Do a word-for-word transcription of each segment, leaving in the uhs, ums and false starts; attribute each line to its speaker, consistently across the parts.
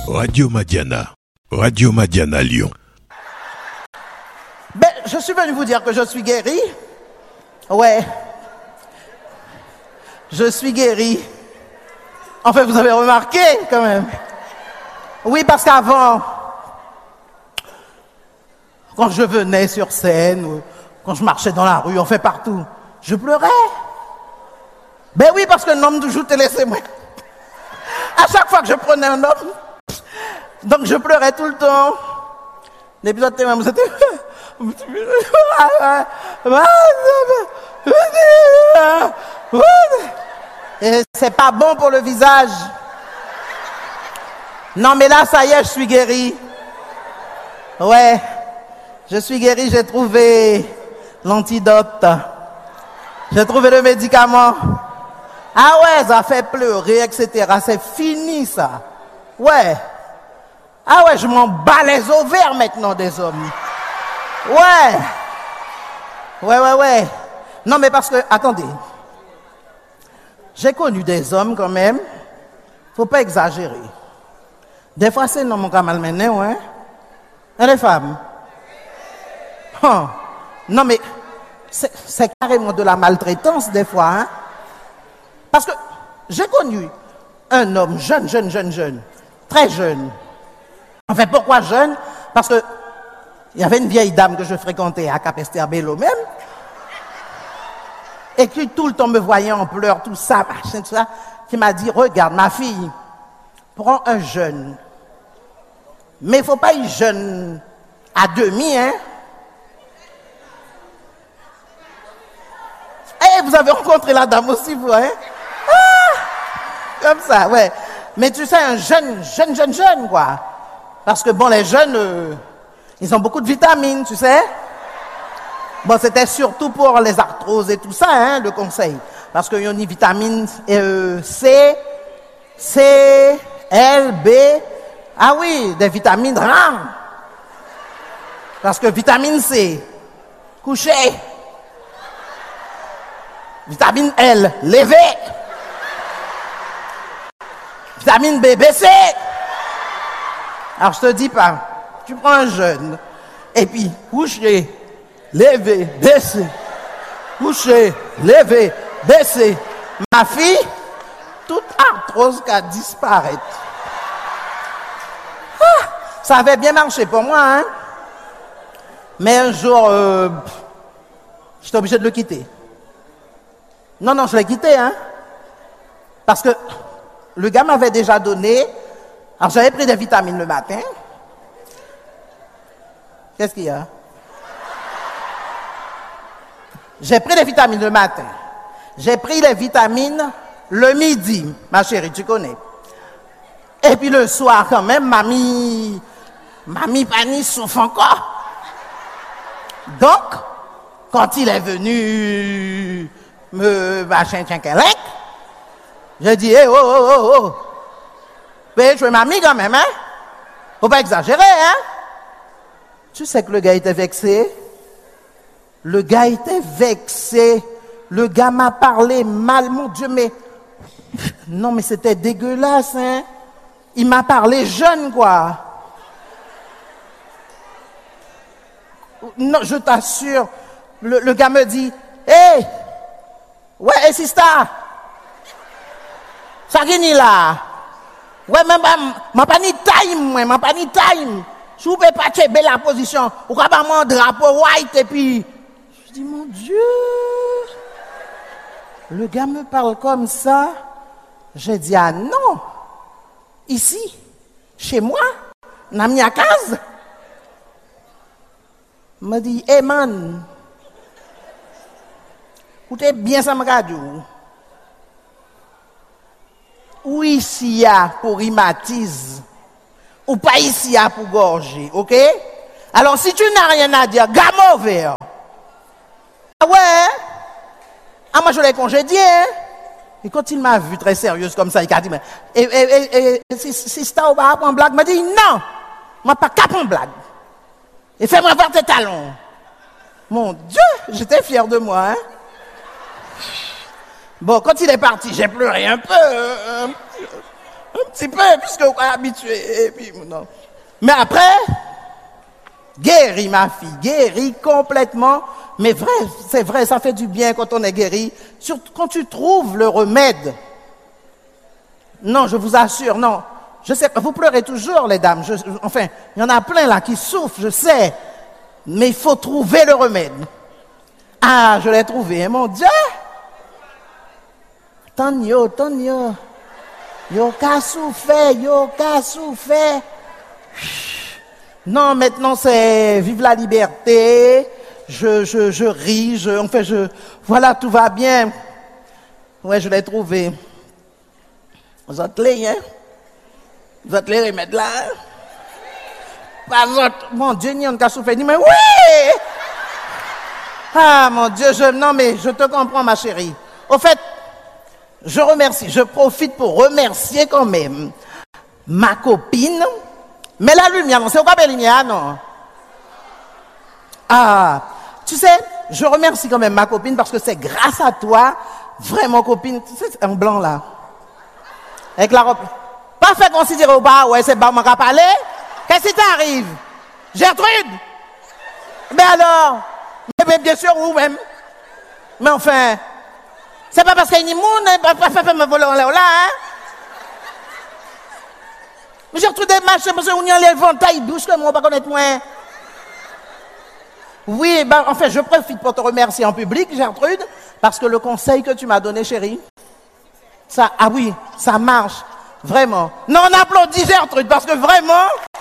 Speaker 1: Radio Madiana. Radio Madiana Lyon.
Speaker 2: Ben, je suis venu vous dire que je suis guéri. Ouais. Je suis guéri. En fait, vous avez remarqué quand même. Oui, parce qu'avant, quand je venais sur scène, ou quand je marchais dans la rue, on fait partout, je pleurais. Ben oui, parce qu'un homme toujours te laissait moi. À chaque fois que je prenais un homme, donc je pleurais tout le temps. L'épisode de même, c'était... Et c'est pas bon pour le visage. Non, mais là, ça y est, je suis guéri. Ouais, je suis guéri, j'ai trouvé l'antidote. J'ai trouvé le médicament. Ah ouais, ça fait pleurer, et cetera. C'est fini, ça. Ouais. Ah ouais, je m'en bats les ovaires maintenant des hommes. Ouais. Ouais, ouais, ouais. Non, mais parce que, attendez. J'ai connu des hommes quand même. Faut pas exagérer. Des fois, c'est non, mon cas malmené, ouais. Et les femmes? Oh. Non, mais c'est, c'est carrément de la maltraitance, des fois, hein. Parce que j'ai connu un homme jeune, jeune, jeune, jeune, très jeune. En fait, pourquoi jeune? Parce que il y avait une vieille dame que je fréquentais à Capesterre-Bello même, et qui tout le temps me voyait en pleurs, tout ça, machin, tout ça, qui m'a dit, regarde ma fille, prends un jeune. Mais il ne faut pas y jeune à demi, hein. Eh, vous avez rencontré la dame aussi, vous, hein? Ah, comme ça, ouais. Mais tu sais, un jeune, jeune, jeune, jeune, quoi. Parce que, bon, les jeunes, euh, ils ont beaucoup de vitamines, tu sais. Bon, c'était surtout pour les arthroses et tout ça, hein, le conseil. Parce qu'il y a une vitamine euh, C, C, L, B. Ah oui, des vitamines rares. Parce que vitamine C, coucher. Vitamine L, lever. Vitamine B, baisser. Alors je te dis pas, tu prends un jeune, et puis coucher, lever, baisser. Coucher, lever, baisser. Ma fille, toute arthrose qui a disparu. Ah, ça avait bien marché pour moi, hein. Mais un jour, euh, j'étais obligé de le quitter. Non, non, je l'ai quitté, hein. Parce que le gars m'avait déjà donné. Alors j'avais pris des vitamines le matin. Qu'est-ce qu'il y a? J'ai pris des vitamines le matin. J'ai pris les vitamines le midi, ma chérie, tu connais. Et puis le soir, quand même, mamie, mamie Pani souffre encore. Donc, quand il est venu me machin tchinkelek, j'ai dit, hé, hey, oh, oh, oh, oh. Mais je suis mamie quand même, hein? Faut pas exagérer, hein? Tu sais que le gars était vexé. Le gars était vexé. Le gars m'a parlé mal, mon Dieu, mais... Non, mais c'était dégueulasse, hein? Il m'a parlé jeune, quoi. Non, je t'assure. Le, le gars me dit, hé! Hey, ouais, sista! Ça guéni là! Ouais, mais je n'ai pas ni time, moi, je n'ai pas ni time. Si vous ne pouvez pas checker la position, vous pouvez pas mon drapeau white et puis... Je dis, mon Dieu! Le gars me parle comme ça. Je dis, ah non! Ici, chez moi, dans ma case. Il me dit, hey man, écoutez bien ça, me radio. Ou ici pour rhumatisme, ou pas ici pour gorger, ok? Alors si tu n'as rien à dire, gamme ouvert. Ah ouais? Ah moi je l'ai congédié, hein? Et quand il m'a vu très sérieuse comme ça, il a dit, mais, et, et, et, et si, si ça ou pas prendre blague, il m'a dit, non, moi pas qu'à prendre blague. Et fais-moi voir tes talons. Mon Dieu, j'étais fier de moi, hein? Bon, quand il est parti, j'ai pleuré un peu, un, un petit peu, puisque vous êtes habitué. Et puis, non. Mais après, guéri, ma fille, guéri complètement. Mais vrai, c'est vrai, ça fait du bien quand on est guéri. Surtout quand tu trouves le remède. Non, je vous assure, non. Je sais, vous pleurez toujours, les dames. Je, enfin, il y en a plein là qui souffrent, je sais. Mais il faut trouver le remède. Ah, je l'ai trouvé, hein, mon Dieu. Tant yo, tant yo. Yo ka souffert, yo ka souffert. Non, maintenant c'est vive la liberté. Je, je, je ris, je, enfin, je, voilà, tout va bien. Ouais, je l'ai trouvé. Vous êtes les, hein? Vous êtes les remèdes là? Hein? Pas votre, mon Dieu, n'y a pas souffert. Mais oui! Ah, mon Dieu, je, non, mais je te comprends, ma chérie. Au fait, je remercie, je profite pour remercier quand même ma copine. Mais la lumière, non, c'est quoi la lumière, non? Ah, tu sais, je remercie quand même ma copine parce que c'est grâce à toi, vraiment copine, tu sais, en blanc là, avec la robe. Pas fait considérer au bas, ouais, c'est bas, on m'a parlé. Qu'est-ce qui t'arrive? Gertrude? Mais alors? Mais bien sûr, vous-même. Mais enfin, c'est pas parce qu'il y a une monde, pas fait me voler en l'air là, hein? Mais Gertrude est marché parce qu'on y a les ventailles douces que moi, on va pas connaître moi. Oui, ben, en fait, je profite pour te remercier en public, Gertrude, parce que le conseil que tu m'as donné, chérie, ça, ah oui, ça marche, vraiment. Non, on applaudit Gertrude, parce que vraiment,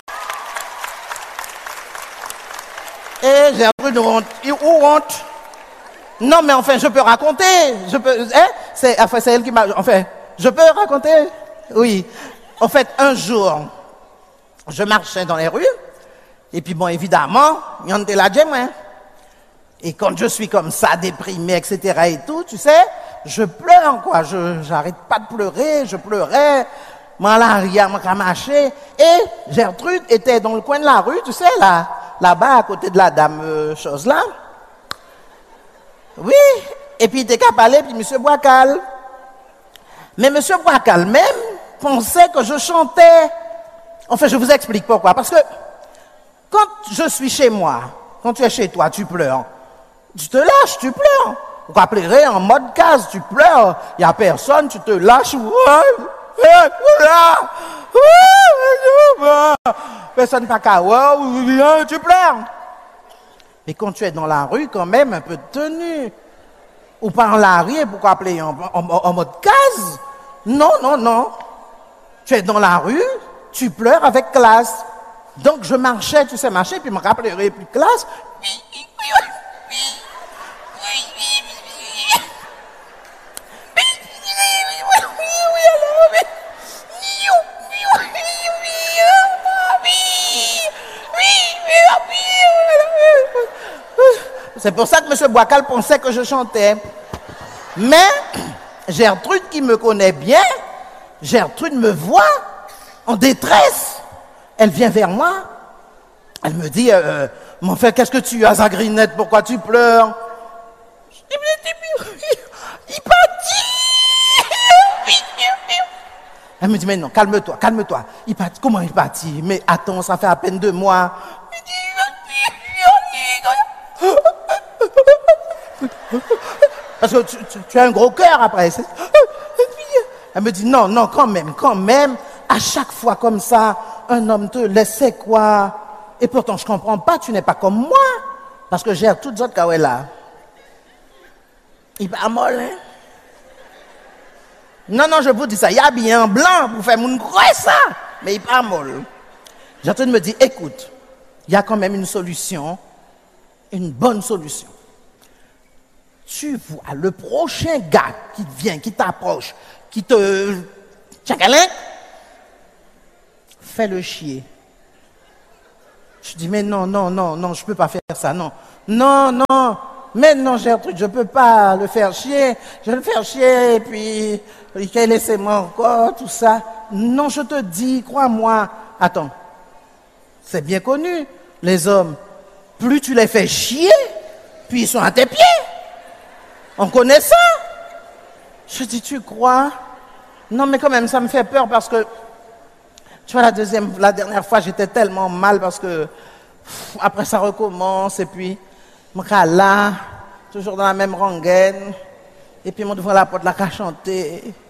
Speaker 2: et Gertrude, honte, ou honte. Non, mais enfin, je peux raconter, je peux, hein, c'est, enfin, c'est elle qui m'a, enfin, je peux raconter, oui. En fait, un jour, je marchais dans les rues, et puis bon, évidemment, il y en a la gemme, hein. Et quand je suis comme ça, déprimé, et cetera et tout, tu sais, je pleure, quoi. Je, j'arrête pas de pleurer, je pleurais. Moi, là, rien, moi, marché. Et Gertrude était dans le coin de la rue, tu sais, là, là-bas, à côté de la dame, euh, chose là. Oui. Et puis, il était qu'à parler, puis monsieur Boiscal. Mais monsieur Boiscal même pensait que je chantais. Enfin, je vous explique pourquoi. Parce que, quand je suis chez moi, quand tu es chez toi, tu pleures. Tu te lâches, tu pleures. Ou qu'à pleurer en mode case, tu pleures. Il n'y a personne, tu te lâches. Personne pas qu'à tu pleures. Mais quand tu es dans la rue, quand même, un peu de tenue. Ou pas en l'arrière, pourquoi appeler en, en, en mode case? Non, non, non. Tu es dans la rue, tu pleures avec classe. Donc je marchais, tu sais, marcher, puis je me rappellerai plus classe. C'est pour ça que M. Boiscal pensait que je chantais. Mais Gertrude, qui me connaît bien, Gertrude me voit en détresse. Elle vient vers moi. Elle me dit, euh, mon frère, qu'est-ce que tu as, Zagrinette? Pourquoi tu pleures? Il partit. Elle me dit, mais non, calme-toi, calme-toi. Il partit. Comment il partit? Mais attends, ça fait à peine deux mois. Parce que tu, tu, tu as un gros cœur après. Elle me dit, non, non, quand même, quand même, à chaque fois comme ça, un homme te laisse quoi? Et pourtant, je ne comprends pas, tu n'es pas comme moi. Parce que j'ai toutes autres cas là. Il va molle, hein? Non, non, je vous dis ça. Il y a bien en blanc pour faire mon gros ça. Mais il pas molle. Gertrude me dit, écoute, il y a quand même une solution. Une bonne solution. Tu vois, le prochain gars qui vient, qui t'approche, qui te... Tchakalin, fais-le chier. Je dis, mais non, non, non, non, je ne peux pas faire ça, non. Non, non, mais non, Gertrude, je ne peux pas le faire chier. Je vais le faire chier, et puis, laissez-moi encore, tout ça. Non, je te dis, crois-moi. Attends, c'est bien connu, les hommes. Plus tu les fais chier, puis ils sont à tes pieds. On connaît ça. Je dis, tu crois? Non, mais quand même, ça me fait peur parce que Tu vois, la deuxième, la dernière fois, j'étais tellement mal parce que pff, après ça recommence et puis, mon cas là, toujours dans la même rengaine. Et puis, mon devant la porte, là, qu'à chanter.